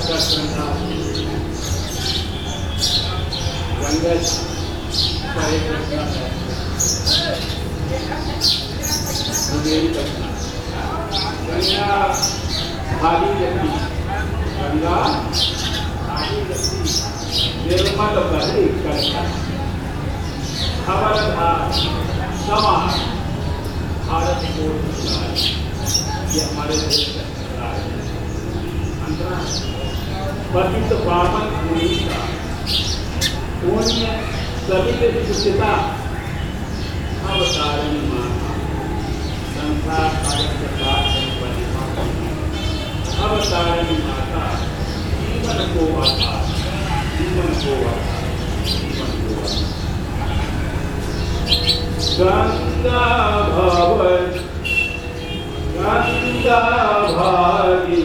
का श्रृंगार रंगत का एक रचना है मेरी रचना गंगा भारी व्यक्ति गंगा भारी व्यक्ति निर्मल बहरी करता खबरदार समा भारत को ये हमारे देश का अंतरा पतित पावन भूमि का पुण्य सभी सुचिता अवतारिणी माता संसार अवतारिणी माता जीवन को आधार जीवन को आधार जीवन को आधार गंगा भवन गंगा भागी